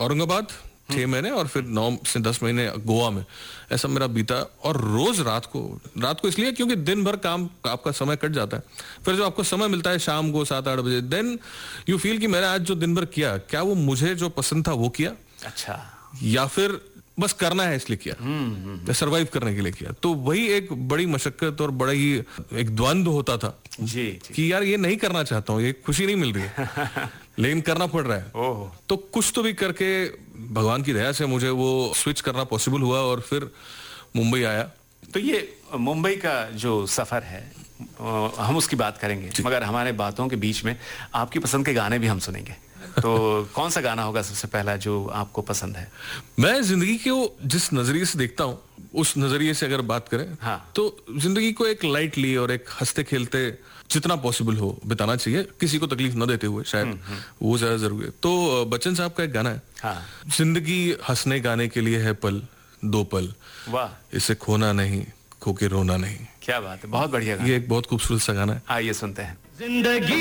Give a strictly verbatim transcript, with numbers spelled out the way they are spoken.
औरंगाबाद छह महीने और फिर नौ से दस महीने गोवा में, ऐसा मेरा बीता। और रोज रात को रात को इसलिए क्योंकि दिन भर काम आपका समय कट जाता है, फिर जो आपको समय मिलता है शाम को सात आठ बजे, देन यू फील कि मैंने आज जो दिन भर किया, क्या वो मुझे जो पसंद था वो किया, अच्छा, या फिर बस करना है इसलिए किया, सरवाइव करने के लिए किया। तो वही एक बड़ी मशक्कत और बड़ा ही एक द्वंद्व होता था जी, जी। कि यार ये नहीं करना चाहता हूँ, ये खुशी नहीं मिल रही है लेकिन करना पड़ रहा है। ओह। तो कुछ तो भी करके भगवान की दया से मुझे वो स्विच करना पॉसिबल हुआ और फिर मुंबई आया। तो ये मुंबई का जो सफर है हम उसकी बात करेंगे, मगर हमारे बातों के बीच में आपकी पसंद के गाने भी हम सुनेंगे। तो कौन सा गाना होगा सबसे पहला जो आपको पसंद है? मैं जिंदगी को जिस नजरिए से देखता हूँ उस नजरिए से अगर बात करें, हाँ। तो जिंदगी को एक लाइटली और एक हंसते खेलते जितना पॉसिबल हो बिताना चाहिए, किसी को तकलीफ न देते हुए, शायद वो ज्यादा जरूरी है। तो बच्चन साहब का एक गाना है, हाँ। जिंदगी हंसने गाने के लिए है पल दो पल, वाह, इसे खोना नहीं खो के रोना नहीं। क्या बात है, बहुत बढ़िया गाना। ये एक बहुत खूबसूरत सा गाना है, आइए सुनते हैं। जिंदगी